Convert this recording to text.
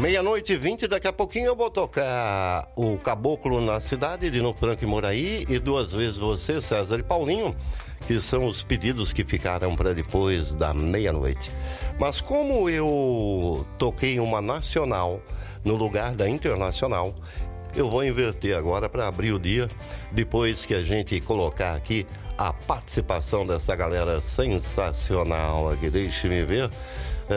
Meia-noite e 20, daqui a pouquinho eu vou tocar o Caboclo na Cidade, de No Franco e Moraí, e Duas Vezes Você, César e Paulinho, que são os pedidos que ficaram para depois da meia-noite. Mas como eu toquei uma nacional no lugar da internacional, eu vou inverter agora para abrir o dia, depois que a gente colocar aqui a participação dessa galera sensacional aqui. Deixe-me ver.